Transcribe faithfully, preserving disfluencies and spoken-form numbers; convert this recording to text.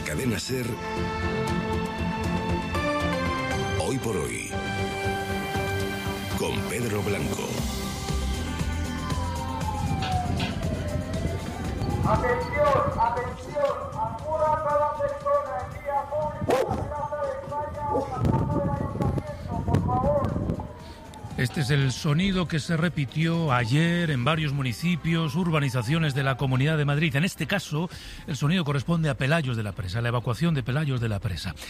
cadena SER, Hoy por Hoy, con Pedro Blanco. Atención, atención, acuda a cada persona en vía pública a la Plaza de España o la Plaza del Ayuntamiento, por favor. Este es el sonido que se repitió ayer en varios municipios, urbanizaciones de la Comunidad de Madrid. En este caso, el sonido corresponde a Pelayos de la Presa, la evacuación de Pelayos de la Presa.